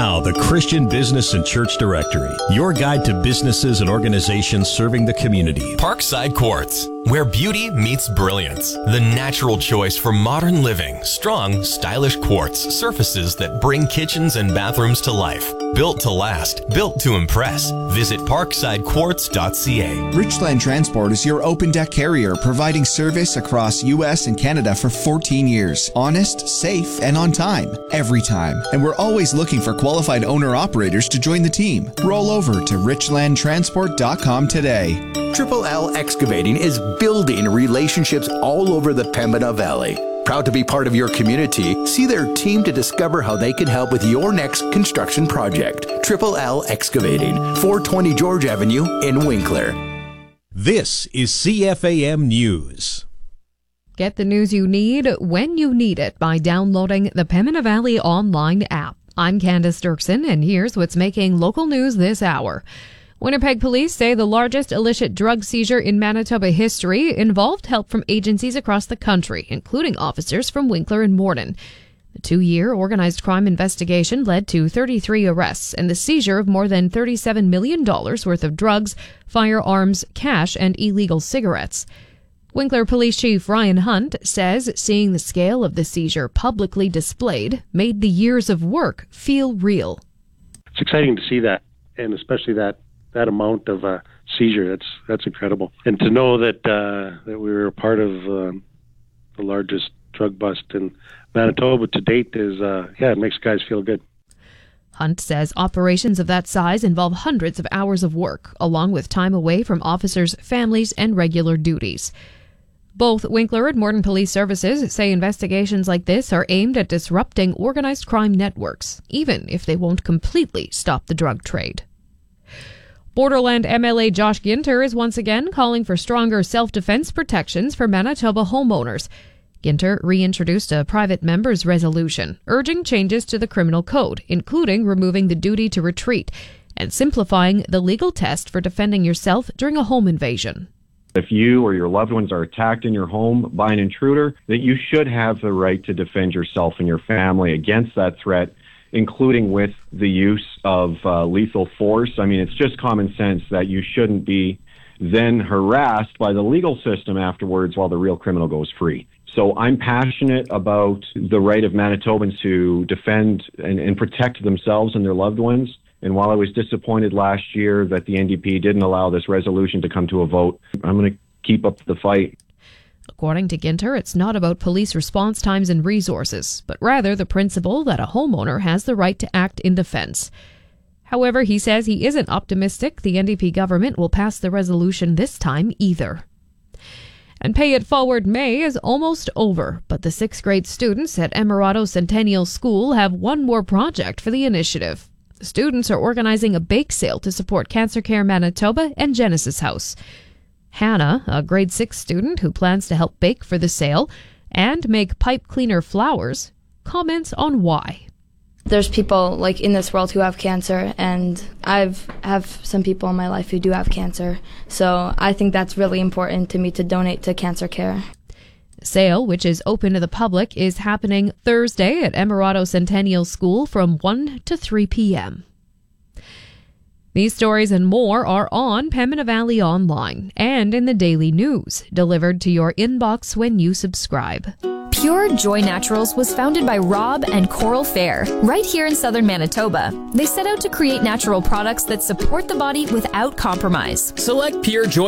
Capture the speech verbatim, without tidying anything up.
now, the Christian Business and Church Directory, your guide to businesses and organizations serving the community. Parkside Quartz, where beauty meets brilliance. The natural choice for modern living. Strong, stylish quartz surfaces that bring kitchens and bathrooms to life. Built to last, built to impress. Visit parkside quartz dot c a. Richland Transport is your open deck carrier, providing service across U S and Canada for fourteen years. Honest, safe, and on time. Every time. And we're always looking for qualified owner-operators to join the team. Roll over to richland transport dot com today. Triple L Excavating is building relationships all over the Pembina Valley. Proud to be part of your community, see their team to discover how they can help with your next construction project. Triple L Excavating, four twenty George Avenue in Winkler. This is C F A M News. Get the news you need when you need it by downloading the Pembina Valley online app. I'm Candace Dirksen, and here's what's making local news this hour. Winnipeg police say the largest illicit drug seizure in Manitoba history involved help from agencies across the country, including officers from Winkler and Morden. The two-year organized crime investigation led to thirty-three arrests and the seizure of more than thirty-seven million dollars worth of drugs, firearms, cash, and illegal cigarettes. Winkler Police Chief Ryan Hunt says seeing the scale of the seizure publicly displayed made the years of work feel real. It's exciting to see that, and especially that that amount of uh, seizure. That's that's incredible. And to know that uh, that we were a part of um, the largest drug bust in Manitoba to date is, uh, yeah, it makes guys feel good. Hunt says operations of that size involve hundreds of hours of work, along with time away from officers' families and regular duties. Both Winkler and Morden Police Services say investigations like this are aimed at disrupting organized crime networks, even if they won't completely stop the drug trade. Borderland M L A Josh Ginter is once again calling for stronger self-defense protections for Manitoba homeowners. Ginter reintroduced a private member's resolution, urging changes to the criminal code, including removing the duty to retreat and simplifying the legal test for defending yourself during a home invasion. If you or your loved ones are attacked in your home by an intruder, that you should have the right to defend yourself and your family against that threat, including with the use of uh, lethal force. I mean, it's just common sense that you shouldn't be then harassed by the legal system afterwards while the real criminal goes free. So I'm passionate about the right of Manitobans to defend and, and protect themselves and their loved ones. And while I was disappointed last year that the N D P didn't allow this resolution to come to a vote, I'm going to keep up the fight. According to Ginter, it's not about police response times and resources, but rather the principle that a homeowner has the right to act in defense. However, he says he isn't optimistic the N D P government will pass the resolution this time either. And Pay It Forward May is almost over, but the sixth grade students at Emirado Centennial School have one more project for the initiative. The students are organizing a bake sale to support Cancer Care Manitoba and Genesis House. Hannah, a grade six student who plans to help bake for the sale and make pipe cleaner flowers, comments on why. There's people like in this world who have cancer, and I've have some people in my life who do have cancer. So I think that's really important to me to donate to Cancer Care. The sale, which is open to the public, is happening Thursday at Emirado Centennial School from one to three p.m. These stories and more are on Pembina Valley Online and in the Daily News, delivered to your inbox when you subscribe. Pure Joy Naturals was founded by Rob and Coral Fair, right here in southern Manitoba. They set out to create natural products that support the body without compromise. Select Pure Joy